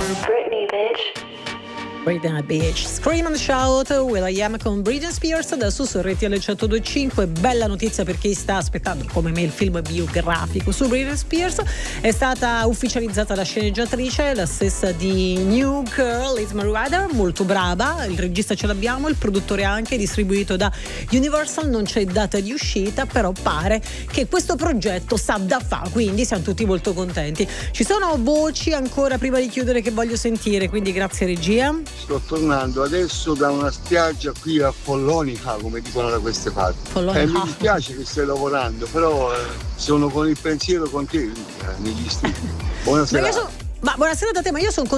Britney Beach, Scream and Shout, will.i.am con Britney Spears, adesso su RTL 102.5. Bella notizia per chi sta aspettando come me il film biografico su Britney Spears. È stata ufficializzata la sceneggiatrice, la stessa di New Girl, Liz Meriwether, molto brava. Il regista ce l'abbiamo, il produttore anche, distribuito da Universal. Non c'è data di uscita, però pare che questo progetto sa da fa, quindi siamo tutti molto contenti. Ci sono voci ancora prima di chiudere che voglio sentire, quindi grazie regia. Sto tornando adesso da una spiaggia qui a Follonica, come dicono da queste parti. Mi dispiace che stai lavorando, però sono con il pensiero con te negli studi. Buonasera. Ma buonasera da te, ma io sono